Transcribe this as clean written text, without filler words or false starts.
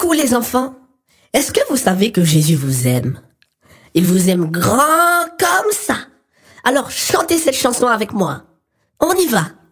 Coucou les enfants. Est-ce que vous savez que Jésus vous aime? Il vous aime grand comme ça. Alors chantez cette chanson avec moi. On y va.